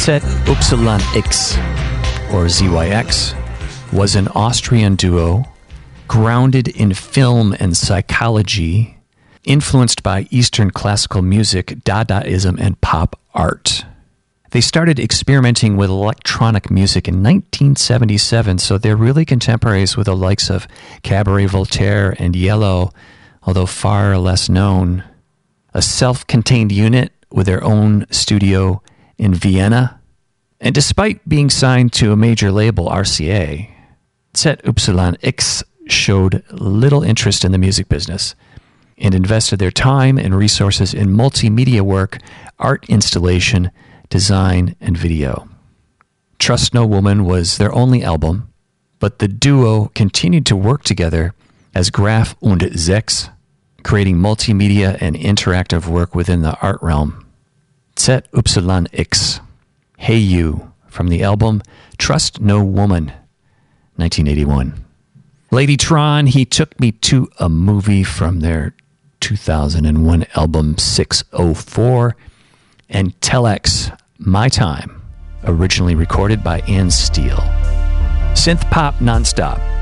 Zet Upsilon X, or ZYX, was an Austrian duo grounded in film and psychology, influenced by Eastern classical music, Dadaism, and pop art. They started experimenting with electronic music in 1977, so they're really contemporaries with the likes of Cabaret Voltaire and Yellow, although far less known. A self-contained unit with their own studio in Vienna. And despite being signed to a major label, RCA, Zet Upsilon X showed little interest in the music business and invested their time and resources in multimedia work, art installation, design, and video. Trust No Woman was their only album, but the duo continued to work together as Graf und Sechs, creating multimedia and interactive work within the art realm. Zet Upsilon X, Hey You, from the album Trust No Woman, 1981. Ladytron, He Took Me to a Movie, from their 2001 album 604, and Telex, My Time, originally recorded by Ann Steele. Synth pop nonstop.